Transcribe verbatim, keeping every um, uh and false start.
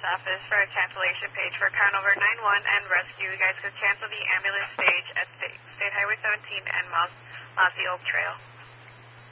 office for a cancellation page for car number nine one and rescue. You guys could cancel the ambulance stage at State, State Highway seventeen and Moss, Mossy Oak Trail.